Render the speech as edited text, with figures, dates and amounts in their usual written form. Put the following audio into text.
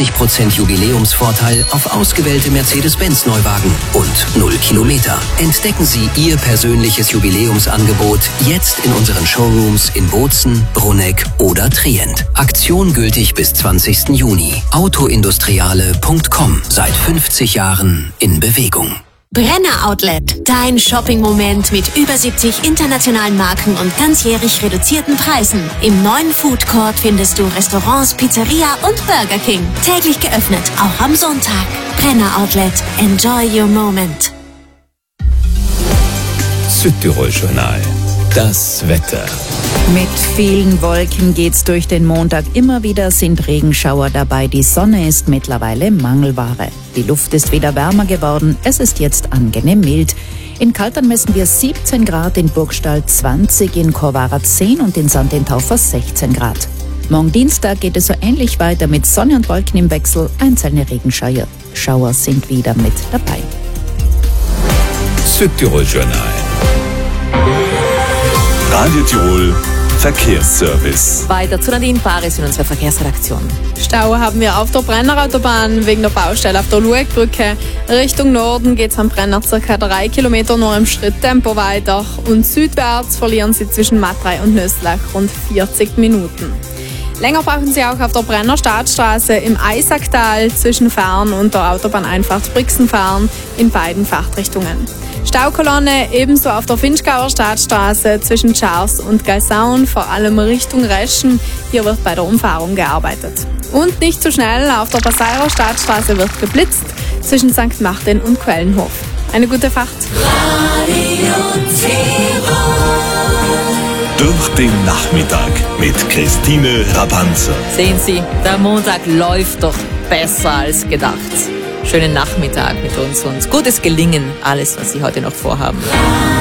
50% Jubiläumsvorteil auf ausgewählte Mercedes-Benz-Neuwagen und 0 Kilometer. Entdecken Sie Ihr persönliches Jubiläumsangebot jetzt in unseren Showrooms in Bozen, Brunegg oder Trient. Aktion gültig bis 20. Juni. Autoindustriale.com. Seit 50 Jahren in Bewegung. Brenner Outlet, dein Shopping-Moment mit über 70 internationalen Marken und ganzjährig reduzierten Preisen. Im neuen Food Court findest du Restaurants, Pizzeria und Burger King. Täglich geöffnet, auch am Sonntag. Brenner Outlet, enjoy your moment. Südtirol-Journal. Das Wetter. Mit vielen Wolken geht's durch den Montag. Immer wieder sind Regenschauer dabei. Die Sonne ist mittlerweile Mangelware. Die Luft ist wieder wärmer geworden. Es ist jetzt angenehm mild. In Kaltern messen wir 17 Grad, in Burgstall 20, in Chorwara 10 und in St. Taufer 16 Grad. Morgen Dienstag geht es so ähnlich weiter mit Sonne und Wolken im Wechsel. Einzelne Regenschauer sind wieder mit dabei. Südtirol-Journal. Radio Tirol Verkehrsservice. Weiter zu Nadine Paris in unserer Verkehrsredaktion. Stau haben wir auf der Brennerautobahn wegen der Baustelle auf der Luegbrücke. Richtung Norden geht es am Brenner ca. 3 Kilometer nur im Schritttempo weiter. Und südwärts verlieren Sie zwischen Matrei und Nöslach rund 40 Minuten. Länger brauchen Sie auch auf der Brenner Staatsstraße im Eisacktal zwischen Fern und der Autobahneinfahrt Brixen-Fern in beiden Fahrtrichtungen. Staukolonne ebenso auf der Finchgauer Staatsstraße zwischen Schars und Galsaun, vor allem Richtung Reschen. Hier wird bei der Umfahrung gearbeitet. Und nicht zu schnell, auf der Passairer Staatsstraße wird geblitzt zwischen St. Martin und Quellenhof. Eine gute Fahrt. Durch den Nachmittag mit Christine Rabanzer. Sehen Sie, der Montag läuft doch besser als gedacht. Schönen Nachmittag mit uns und gutes Gelingen, alles, was Sie heute noch vorhaben.